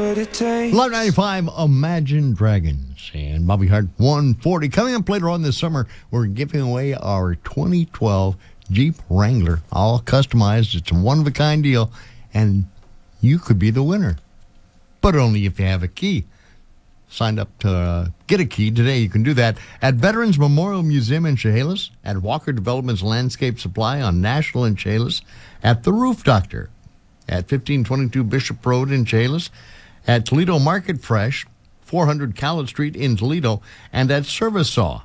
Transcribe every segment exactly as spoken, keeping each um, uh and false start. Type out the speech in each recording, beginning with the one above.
what it takes. Love ninety-five, Imagine Dragons. And Bobby Hart, one forty. Coming up later on this summer, we're giving away our twenty twelve Jeep Wrangler, all customized. It's a one-of-a-kind deal, and you could be the winner. But only if you have a key. Signed up to uh, get a key today. You can do that at Veterans Memorial Museum in Chehalis, at Walker Development's Landscape Supply on National in Chehalis, at The Roof Doctor, at fifteen twenty-two Bishop Road in Chehalis, at Toledo Market Fresh, four hundred Cowlett Street in Toledo, and at Service Saw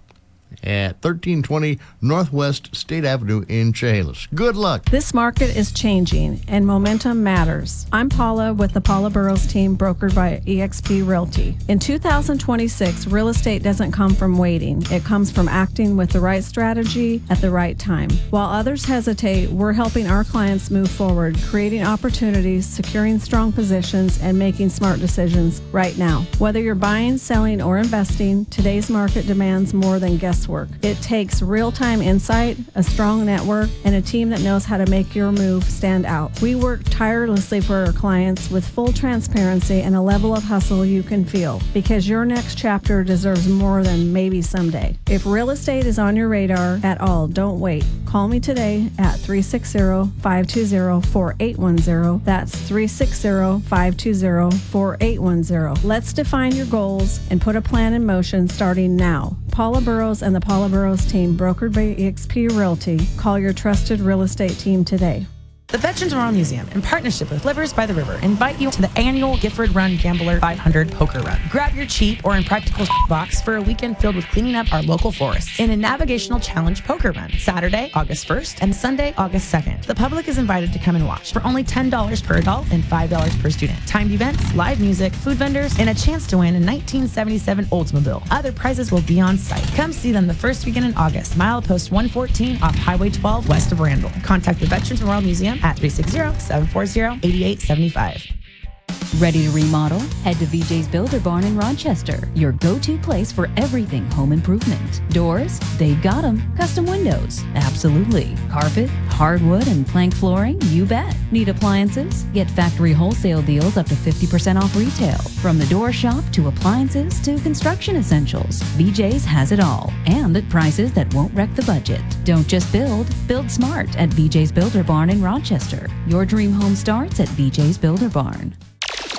at thirteen twenty Northwest State Avenue in Chehalis. Good luck. This market is changing, and momentum matters. I'm Paula with the Paula Burrows team, brokered by eXp Realty. In two thousand twenty-six, real estate doesn't come from waiting. It comes from acting with the right strategy at the right time. While others hesitate, we're helping our clients move forward, creating opportunities, securing strong positions, and making smart decisions right now. Whether you're buying, selling, or investing, today's market demands more than guesswork. It takes real-time insight, a strong network, and a team that knows how to make your move stand out. We work tirelessly for our clients with full transparency and a level of hustle you can feel, because your next chapter deserves more than maybe someday. If real estate is on your radar at all, don't wait. Call me today at three six zero, five two zero, four eight one zero. That's three six zero, five two zero, four eight one zero. Let's define your goals and put a plan in motion starting now. Paula Burrows and the Paula Burrows team, brokered by eXp Realty. Call your trusted real estate team today. The Veterans Memorial Museum, in partnership with Livers by the River, invite you to the annual Gifford Run Gambler five hundred Poker Run. Grab your cheap or impractical box for a weekend filled with cleaning up our local forests in a navigational challenge poker run, Saturday, August first, and Sunday, August second. The public is invited to come and watch for only ten dollars per adult and five dollars per student. Timed events, live music, food vendors, and a chance to win a nineteen seventy-seven Oldsmobile. Other prizes will be on site. Come see them the first weekend in August, milepost one fourteen off Highway twelve west of Randall. Contact the Veterans Memorial Museum at three six zero, seven four zero, eight eight seven five. Ready to remodel? Head to V J's Builder Barn in Rochester, your go-to place for everything home improvement. Doors? They've got them. Custom windows? Absolutely. Carpet, hardwood, and plank flooring? You bet. Need appliances? Get factory wholesale deals up to fifty percent off retail. From the door shop to appliances to construction essentials, V J's has it all, and at prices that won't wreck the budget. Don't just build, build smart at V J's Builder Barn in Rochester. Your dream home starts at V J's Builder Barn.